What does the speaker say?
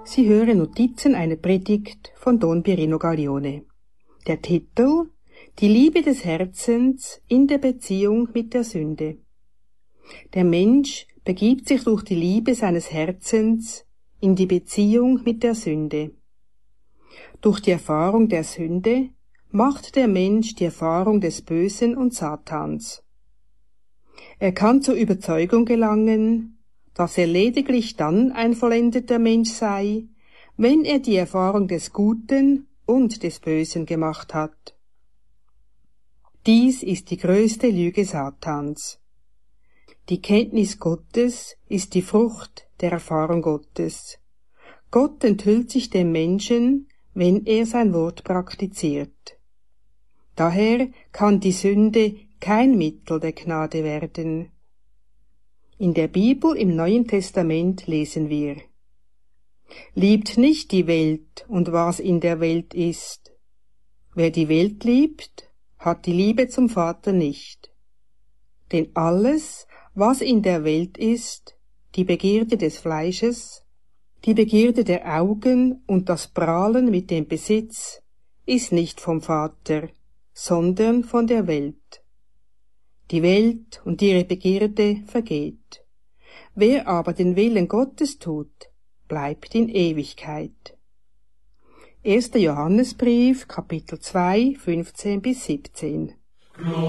Sie hören Notizen einer Predigt von Don Pirino Gaglione. Der Titel: Die Liebe des Herzens in der Beziehung mit der Sünde. Der Mensch begibt sich durch die Liebe seines Herzens in die Beziehung mit der Sünde. Durch die Erfahrung der Sünde macht der Mensch die Erfahrung des Bösen und Satans. Er kann zur Überzeugung gelangen, dass er lediglich dann ein vollendeter Mensch sei, wenn er die Erfahrung des Guten und des Bösen gemacht hat. Dies ist die größte Lüge Satans. Die Kenntnis Gottes ist die Frucht der Erfahrung Gottes. Gott enthüllt sich dem Menschen, wenn er sein Wort praktiziert. Daher kann die Sünde kein Mittel der Gnade werden. In der Bibel im Neuen Testament lesen wir: Liebt nicht die Welt und was in der Welt ist. Wer die Welt liebt, hat die Liebe zum Vater nicht. Denn alles, was in der Welt ist, die Begierde des Fleisches, die Begierde der Augen und das Prahlen mit dem Besitz, ist nicht vom Vater, sondern von der Welt. Die Welt und ihre Begierde vergeht. Wer aber den Willen Gottes tut, bleibt in Ewigkeit. 1. Johannesbrief, Kapitel 2, 15-17.